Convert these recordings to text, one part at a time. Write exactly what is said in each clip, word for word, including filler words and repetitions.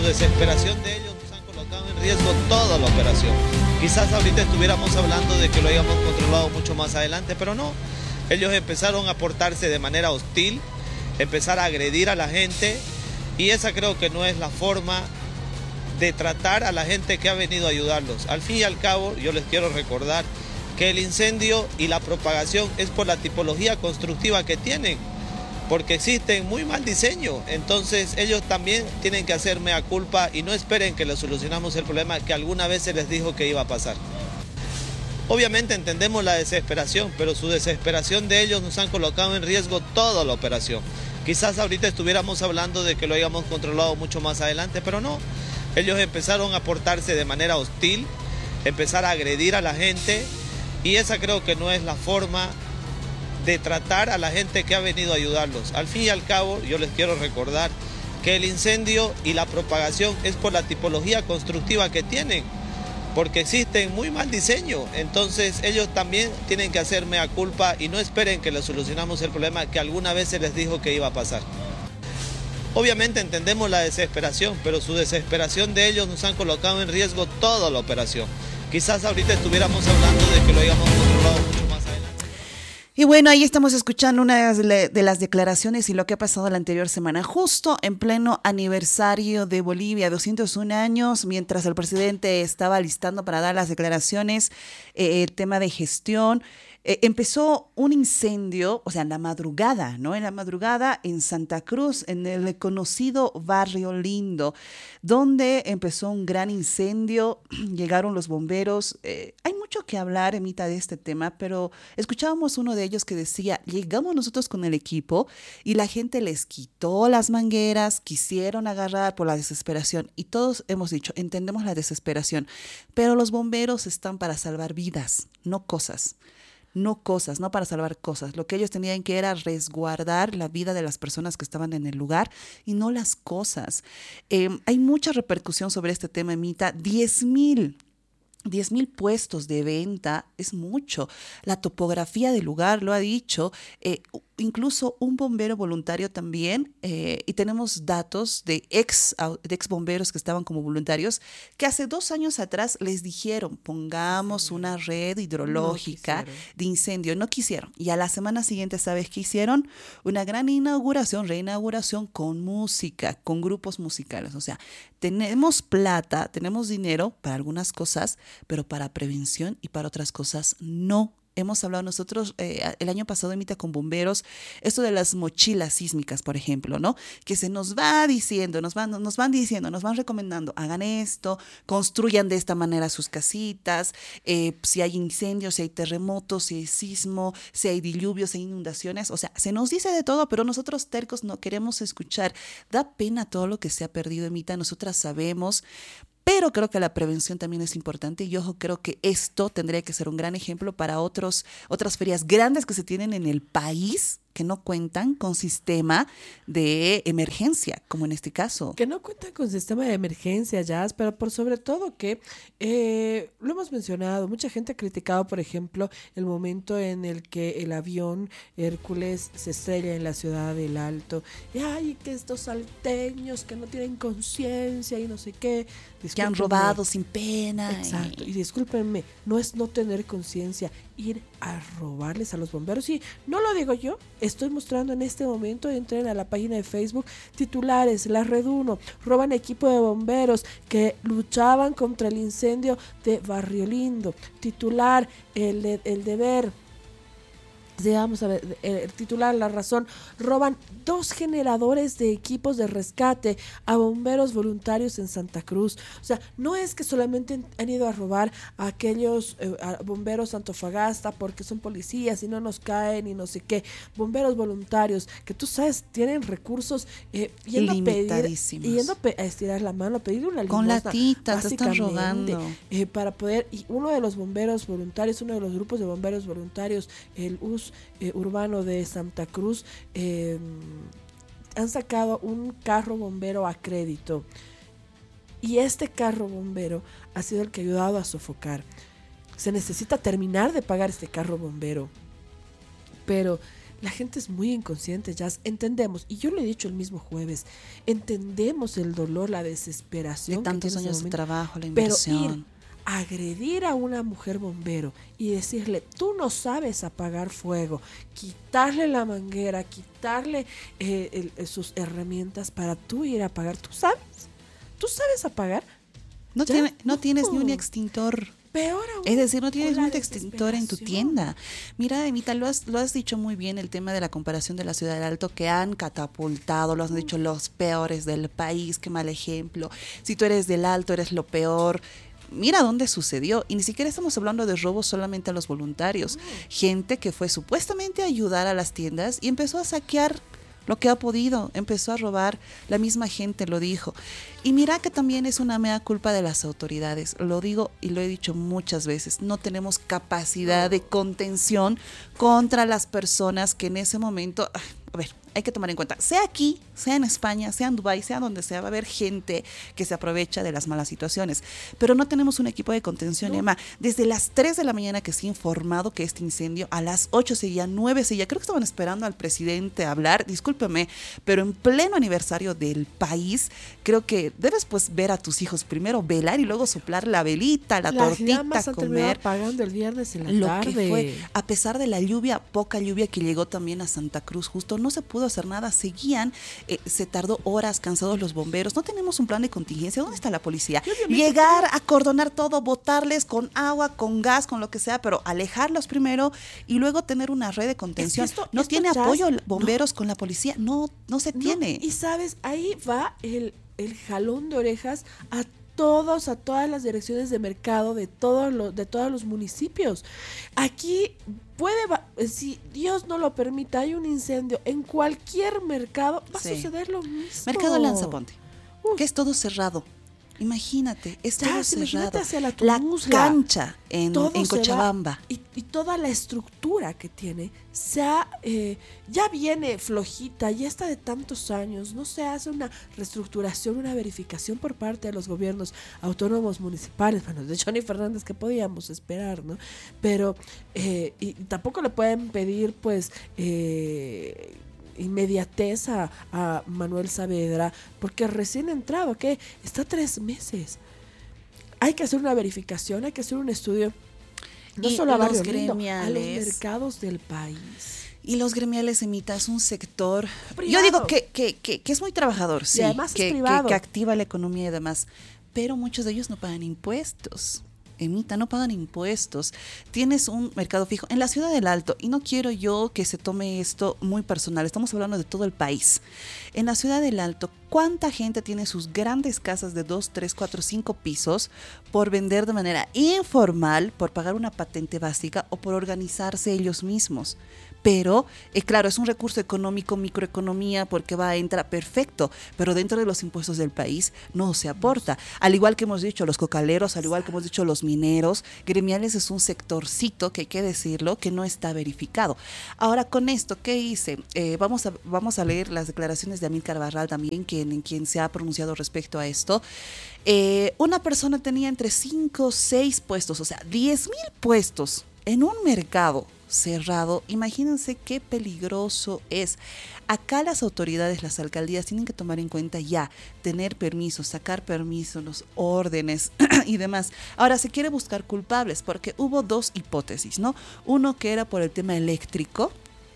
su desesperación de ellos nos han colocado en riesgo toda la operación. Quizás ahorita estuviéramos hablando de que lo hayamos controlado mucho más adelante, pero no. Ellos empezaron a portarse de manera hostil, empezar a agredir a la gente, y esa creo que no es la forma de tratar a la gente que ha venido a ayudarlos. Al fin y al cabo, yo les quiero recordar que el incendio y la propagación es por la tipología constructiva que tienen, porque existen muy mal diseño. Entonces ellos también tienen que hacer mea culpa y no esperen que les solucionamos el problema que alguna vez se les dijo que iba a pasar. Obviamente entendemos la desesperación, pero su desesperación de ellos nos han colocado en riesgo toda la operación. Quizás ahorita estuviéramos hablando de que lo hayamos controlado mucho más adelante, pero no. Ellos empezaron a portarse de manera hostil, empezar a agredir a la gente, y esa creo que no es la forma de tratar a la gente que ha venido a ayudarlos. Al fin y al cabo, yo les quiero recordar que el incendio y la propagación es por la tipología constructiva que tienen, porque existen muy mal diseño. Entonces ellos también tienen que hacer mea culpa y no esperen que les solucionamos el problema que alguna vez se les dijo que iba a pasar. Obviamente entendemos la desesperación, pero su desesperación de ellos nos han colocado en riesgo toda la operación. Quizás ahorita estuviéramos hablando de que lo hayamos controlado mucho más adelante. Y bueno, ahí estamos escuchando una de las declaraciones y lo que ha pasado la anterior semana, justo en pleno aniversario de Bolivia, doscientos un años, mientras el presidente estaba listando para dar las declaraciones, eh, el tema de gestión. Eh, empezó un incendio, o sea, en la madrugada, ¿no? En la madrugada en Santa Cruz, en el conocido Barrio Lindo, donde empezó un gran incendio. Llegaron los bomberos. Eh, hay mucho que hablar, Emita, de este tema, pero escuchábamos uno de ellos que decía, llegamos nosotros con el equipo y la gente les quitó las mangueras, quisieron agarrar por la desesperación, y todos hemos dicho, entendemos la desesperación, pero los bomberos están para salvar vidas, no cosas. No cosas, no para salvar cosas. Lo que ellos tenían que era resguardar la vida de las personas que estaban en el lugar y no las cosas. Eh, hay mucha repercusión sobre este tema, Emita. diez mil puestos de venta es mucho. La topografía del lugar lo ha dicho. Eh, incluso un bombero voluntario también, eh, y tenemos datos de ex, de ex bomberos que estaban como voluntarios, que hace dos años atrás les dijeron, pongamos sí. una red hidrológica no de incendio. No quisieron. Y a la semana siguiente, ¿sabes qué hicieron? Una gran inauguración, reinauguración con música, con grupos musicales. O sea, tenemos plata, tenemos dinero para algunas cosas, pero para prevención y para otras cosas no. Hemos hablado nosotros eh, el año pasado, Emita, con bomberos, esto de las mochilas sísmicas, por ejemplo, ¿no? Que se nos va diciendo, nos van, nos van diciendo, nos van recomendando, hagan esto, construyan de esta manera sus casitas, eh, si hay incendios, si hay terremotos, si hay sismo, si hay diluvios, si hay inundaciones, o sea, se nos dice de todo, pero nosotros tercos no queremos escuchar. Da pena todo lo que se ha perdido, Emita, nosotras sabemos. Pero creo que la prevención también es importante, y yo creo que esto tendría que ser un gran ejemplo para otros, otras ferias grandes que se tienen en el país, que no cuentan con sistema de emergencia, como en este caso. Que no cuentan con sistema de emergencia, Jazz, pero por sobre todo que, eh, lo hemos mencionado, mucha gente ha criticado, por ejemplo, el momento en el que el avión Hércules se estrella en la ciudad del Alto. Y ay, que estos salteños que no tienen conciencia y no sé qué. Que han robado sin pena. Exacto, y discúlpenme, no es no tener conciencia, ir a robarles a los bomberos. Y no lo digo yo, estoy mostrando en este momento, entren a la página de Facebook, titulares, la Red uno, roban equipo de bomberos que luchaban contra el incendio de Barrio Lindo. Titular, el, de, el deber. Vamos a ver, el titular, La Razón, roban dos generadores de equipos de rescate a bomberos voluntarios en Santa Cruz. O sea, no es que solamente han ido a robar a aquellos eh, a bomberos Antofagasta porque son policías y no nos caen y no sé qué. Bomberos voluntarios que tú sabes tienen recursos, eh, yendo a pedir, yendo a, pe- a estirar la mano, a pedir una limosna. Con latitas, te están rogando. Eh, para poder, y uno de los bomberos voluntarios, uno de los grupos de bomberos voluntarios, el U S Eh, urbano de Santa Cruz, eh, han sacado un carro bombero a crédito, y este carro bombero ha sido el que ha ayudado a sofocar. Se necesita terminar de pagar este carro bombero, pero la gente es muy inconsciente, ya entendemos, y yo lo he dicho el mismo jueves, entendemos el dolor, la desesperación. De tantos que tiene años ese de momento, trabajo, la pero inversión. ir a agredir a una mujer bombero y decirle, tú no sabes apagar fuego, quitarle la manguera, quitarle eh, el, sus herramientas para tú ir a apagar, ¿tú sabes? ¿Tú sabes apagar? No, ¿Ya? tiene, no No. tienes ni un extintor. Peor aún. Es decir, no tienes con la un extintor en tu desesperación. tienda. Mira, Emita, lo has, lo has dicho muy bien, el tema de la comparación de la Ciudad del Alto, que han catapultado, lo han dicho los peores del país, qué mal ejemplo. Si tú eres del Alto, eres lo peor. Mira dónde sucedió. Y ni siquiera estamos hablando de robos solamente a los voluntarios. Gente que fue supuestamente a ayudar a las tiendas y empezó a saquear lo que ha podido, empezó a robar, la misma gente lo dijo. Y mira que también es una mea culpa de las autoridades, lo digo y lo he dicho muchas veces, no tenemos capacidad de contención contra las personas que en ese momento, a ver, hay que tomar en cuenta, sea aquí, sea en España, sea en Dubái, sea donde sea, va a haber gente que se aprovecha de las malas situaciones, pero no tenemos un equipo de contención, no. Emma, desde las tres de la mañana que se ha informado que este incendio, a las ocho seguía, nueve seguía, creo que estaban esperando al presidente hablar, discúlpeme, pero en pleno aniversario del país, creo que debes pues ver a tus hijos primero velar y luego soplar la velita, la Las tortita, llamas han terminado comer. apagando el viernes en la Lo tarde. que fue, a pesar de la lluvia, poca lluvia que llegó también a Santa Cruz, justo no se pudo hacer nada, seguían, eh, se tardó horas cansados los bomberos, no tenemos un plan de contingencia, ¿dónde está la policía? Llegar, acordonar todo, botarles con agua, con gas, con lo que sea, pero alejarlos primero y luego tener una red de contención. Es que esto, no esto tiene ya apoyo es, bomberos no, con la policía, no, no se no, tiene. y sabes, ahí va el, el jalón de orejas a todos, a todas las direcciones de mercado de todos los, de todos los municipios. Aquí puede, si Dios no lo permita, hay un incendio en cualquier mercado, va Sí. a suceder lo mismo. Mercado Lanzaponte, Uf. que es todo cerrado. Imagínate, es Ya, todo sí, imagínate cerrado. hacia la La Tumusla. cancha en, Todo en se va, Cochabamba. y, y toda la estructura que tiene se ha, eh, ya viene flojita, ya está de tantos años, no se hace una reestructuración, una verificación por parte de los gobiernos autónomos municipales, bueno, de Johnny Fernández, que podíamos esperar, ¿no? Pero eh, y, y tampoco le pueden pedir pues eh, inmediatez a, a Manuel Saavedra, porque recién entrado, que está tres meses. Hay que hacer una verificación, hay que hacer un estudio, no Y solo a los Barrio Lindo, a los gremiales. mercados del país. Y los gremiales, Emita, es un sector, Privado. yo digo que, que, que, que es muy trabajador, sí, además es que, que, privado. que activa la economía y demás, pero muchos de ellos no pagan impuestos. Emita, no pagan impuestos. Tienes un mercado fijo en la Ciudad del Alto, y no quiero yo que se tome esto muy personal, estamos hablando de todo el país. En la Ciudad del Alto, ¿cuánta gente tiene sus grandes casas de dos, tres, cuatro, cinco pisos por vender de manera informal, por pagar una patente básica o por organizarse ellos mismos? Pero, eh, claro, es un recurso económico, microeconomía, porque va a entrar perfecto, pero dentro de los impuestos del país no se aporta. Al igual que hemos dicho, los cocaleros, al igual que hemos dicho, los mineros, gremiales es un sectorcito, que hay que decirlo, que no está verificado. Ahora, con esto, ¿qué hice? Eh, vamos, a, vamos a leer las declaraciones de Amílcar Barral también, quien, en quien se ha pronunciado respecto a esto. Eh, una persona tenía entre cinco, seis puestos, o sea, diez mil puestos en un mercado cerrado. Imagínense qué peligroso es. Acá las autoridades, las alcaldías tienen que tomar en cuenta ya, tener permisos, sacar permisos, los órdenes y demás. Ahora se quiere buscar culpables porque hubo dos hipótesis, ¿no? Uno que era por el tema eléctrico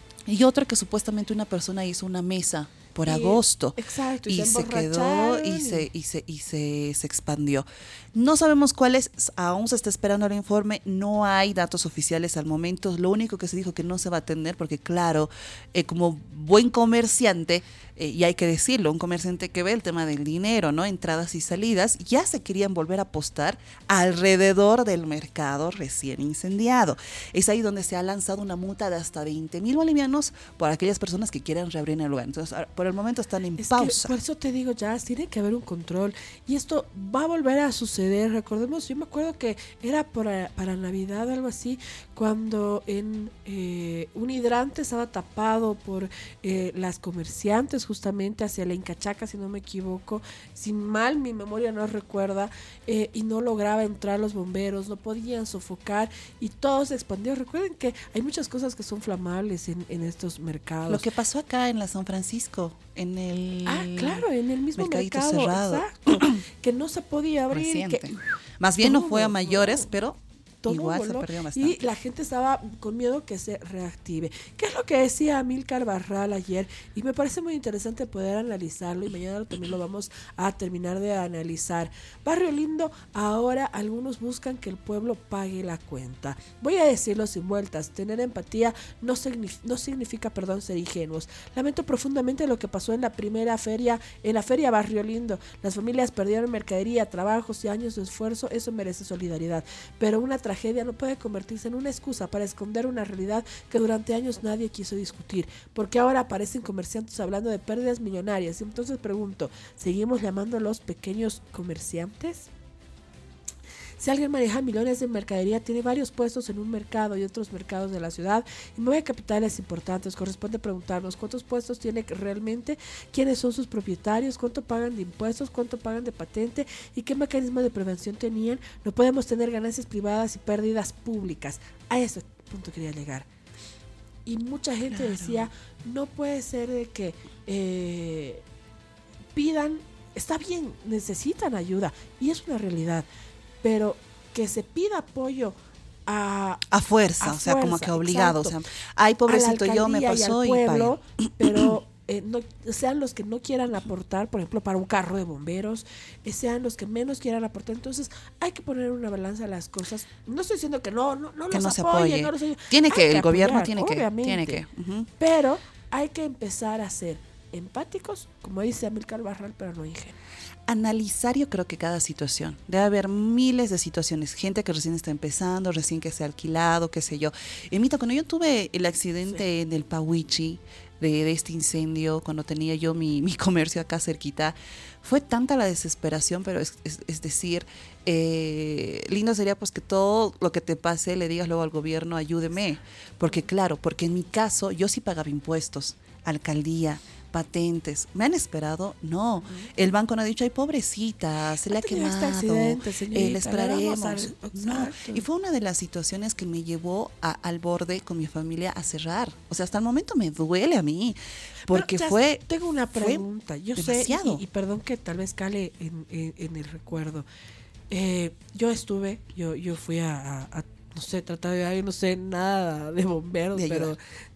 y otro que supuestamente una persona hizo una mesa por Y- agosto. Exacto, y Y se se quedó emborracharon y y- se, y se, y se, se expandió. No sabemos cuál es, aún se está esperando el informe, no hay datos oficiales al momento. Lo único que se dijo que no se va a atender porque, claro, eh, como buen comerciante, eh, y hay que decirlo, un comerciante que ve el tema del dinero, ¿no? Entradas y salidas, ya se querían volver a apostar alrededor del mercado recién incendiado. Es ahí donde se ha lanzado una multa de hasta veinte mil bolivianos por aquellas personas que quieran reabrir el lugar. Entonces, ahora, por el momento están en Es pausa. que por eso te digo, ya tiene que haber un control y esto va a volver a suceder. Recordemos, yo me acuerdo que era para, para Navidad algo así, cuando en eh, un hidrante estaba tapado por eh, las comerciantes justamente hacia la Incachaca, si no me equivoco, si mal mi memoria no recuerda, eh, y no lograba entrar los bomberos, no podían sofocar y todo se expandió. Recuerden que hay muchas cosas que son flamables en, en estos mercados. Lo que pasó acá en la San Francisco, en el Ah, claro, en el mismo mercadito mercado, cerrado. Exacto, que no se podía abrir. Reciente. Que, Más bien no todo, fue a mayores, no. pero Todo igual voló, se perdió bastante. y la gente estaba con miedo que se reactive. ¿Qué es lo que decía Amílcar Barral ayer? Y me parece muy interesante poder analizarlo, y mañana también lo vamos a terminar de analizar. Barrio Lindo, ahora algunos buscan que el pueblo pague la cuenta. Voy a decirlo sin vueltas, tener empatía no, signif- no significa, perdón, ser ingenuos. Lamento profundamente lo que pasó en la primera feria, en la feria Barrio Lindo. Las familias perdieron mercadería, trabajos y años de esfuerzo, eso merece solidaridad. Pero una tragedia no puede convertirse en una excusa para esconder una realidad que durante años nadie quiso discutir, porque ahora aparecen comerciantes hablando de pérdidas millonarias. Y entonces pregunto, ¿seguimos llamando a los pequeños comerciantes? Si alguien maneja millones de mercadería, tiene varios puestos en un mercado y otros mercados de la ciudad y mueve capitales importantes, corresponde preguntarnos cuántos puestos tiene realmente, quiénes son sus propietarios, cuánto pagan de impuestos, cuánto pagan de patente y qué mecanismo de prevención tenían. No podemos tener ganancias privadas y pérdidas públicas. A ese punto quería llegar. Y mucha gente claro. decía, no puede ser de que eh, pidan, está bien, necesitan ayuda y es una realidad, pero que se pida apoyo a, a fuerza, a o sea, fuerza, como que obligado, exacto. o sea, ay, pobrecito, yo me pasó y, al pueblo, y pero eh, no, sean los que no quieran aportar, por ejemplo, para un carro de bomberos, eh, sean los que menos quieran aportar. Entonces, hay que poner en una balanza las cosas. No estoy diciendo que no, no, no que los no se apoyen, apoye. no los apoyen. Tiene que, que el apoyar, gobierno tiene que, obviamente, tiene que. Uh-huh. Pero hay que empezar a ser empáticos, como dice Amílcar Barral, pero no ingenuos. Analizar, yo creo que cada situación, debe haber miles de situaciones, gente que recién está empezando, recién que se ha alquilado, qué sé yo. Emita, cuando yo tuve el accidente sí. en el Pawichi, de, de este incendio, cuando tenía yo mi, mi comercio acá cerquita, fue tanta la desesperación, pero es, es, es decir, eh, lindo sería pues que todo lo que te pase le digas luego al gobierno, ayúdeme, porque claro, porque en mi caso yo sí pagaba impuestos, alcaldía, patentes. ¿Me han esperado? No. Uh-huh. El banco no ha dicho, ay, pobrecita, se le ha quemado, accidente, eh, le esperaremos. A... No. Y fue una de las situaciones que me llevó a, al borde con mi familia a cerrar. O sea, hasta el momento me duele a mí, porque Pero, fue Tengo una pregunta. Yo demasiado. sé, y, y perdón que tal vez cale en, en, en el recuerdo. Eh, yo estuve, yo, yo fui a, a, a, no sé, tratar de, no sé, nada de bomberos, de pero...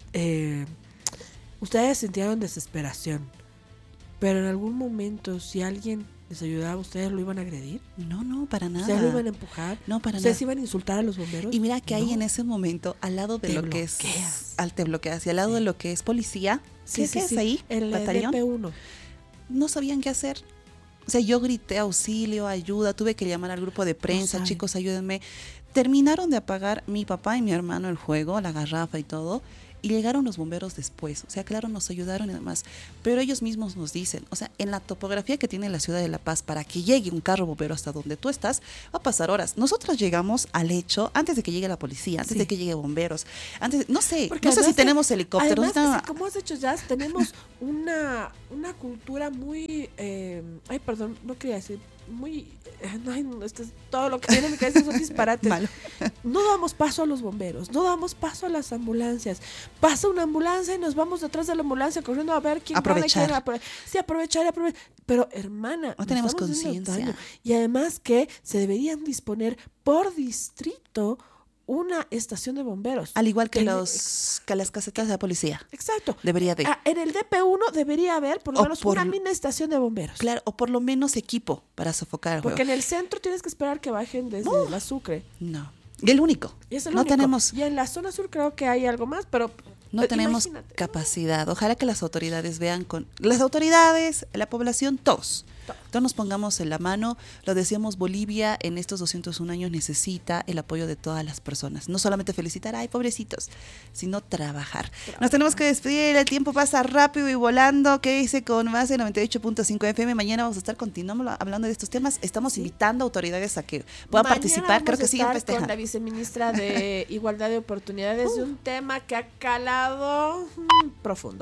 Eh, ustedes sintieron desesperación, pero en algún momento, si alguien les ayudaba, ¿ustedes lo iban a agredir? No, no, para nada. ¿Ustedes lo iban a empujar? No, para ¿Ustedes nada. iban a insultar a los bomberos? Y mira que no. ahí en ese momento, al lado de te lo bloqueas. que es... Al te bloqueas. Y al lado sí. de lo que es policía, sí, ¿qué, sí, ¿qué sí. es ahí? El batallón. D P uno. No sabían qué hacer. O sea, yo grité auxilio, ayuda, tuve que llamar al grupo de prensa, no chicos, ayúdenme. Terminaron de apagar mi papá y mi hermano el juego, la garrafa y todo. Y llegaron los bomberos después, o sea, claro, nos ayudaron y demás, pero ellos mismos nos dicen, o sea, en la topografía que tiene la ciudad de La Paz, para que llegue un carro bombero hasta donde tú estás, va a pasar horas. Nosotros llegamos al hecho antes de que llegue la policía, antes sí. de que llegue bomberos, antes, no sé, Porque no sé si que, tenemos helicópteros. Además, está... como has dicho ya, tenemos una, una cultura muy, eh, ay, perdón, no quería decir, muy, ay, no, esto es, todo lo que viene en mi cabeza son disparates. Malo. No damos paso a los bomberos, no damos paso a las ambulancias. Pasa una ambulancia y nos vamos detrás de la ambulancia corriendo a ver quién aprovechar. Gana, quién aprovechar. Sí, aprovechar, aprovechar. Pero hermana, no tenemos conciencia. Y además que se deberían disponer por distrito una estación de bomberos. Al igual que, los, que las casetas de la policía. Exacto. Debería de. Ah, en el D P uno debería haber por lo o menos por, una mini estación de bomberos. Claro, o por lo menos equipo para sofocar el Porque juego. en el centro tienes que esperar que bajen desde no. la Sucre. No. Y el único. Y es el no único. tenemos. Y en la zona sur creo que hay algo más, pero... No tenemos imagínate. capacidad. Ojalá que las autoridades vean con... Las autoridades, la población, todos. Todos nos pongamos en la mano. Lo decíamos, Bolivia en estos doscientos un años necesita el apoyo de todas las personas. No solamente felicitar, ay, pobrecitos, sino trabajar. trabajar. Nos tenemos que despedir. El tiempo pasa rápido y volando. ¿Qué dice con más de noventa y ocho punto cinco F M? Mañana vamos a estar continuando hablando de estos temas. Estamos sí. invitando a autoridades a que puedan Mañana participar. Creo que sigan festejando. Con la viceministra de Igualdad de Oportunidades uh. de un tema que ha calado mm, profundo.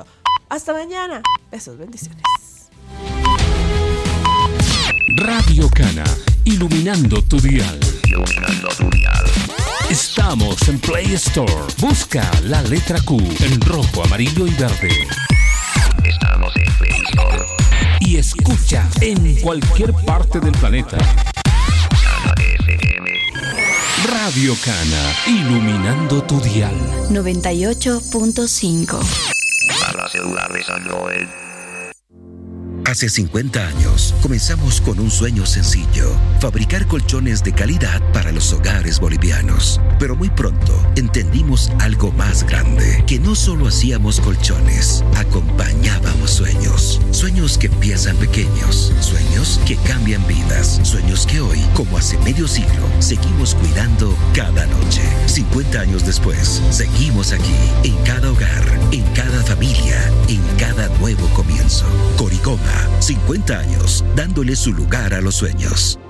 Hasta mañana. Besos, bendiciones. Radio Cana, iluminando tu dial. Iluminando tu dial. Estamos en Play Store. Busca la letra Q en rojo, amarillo y verde. Estamos en Play Store. Y escucha en cualquier parte del planeta. Radio Cana, iluminando tu dial. noventa y ocho punto cinco. Para celulares Android. Hace cincuenta años comenzamos con un sueño sencillo: fabricar colchones de calidad para los hogares bolivianos. Pero muy pronto entendimos algo más grande, que no solo hacíamos colchones, acompañábamos sueños. Sueños que empiezan pequeños, sueños que cambian vidas, sueños que hoy, como hace medio siglo, seguimos cuidando cada noche. cincuenta años después, seguimos aquí, en cada hogar, en cada familia, en cada nuevo comienzo. Coricoma, cincuenta años, dándole su lugar a los sueños.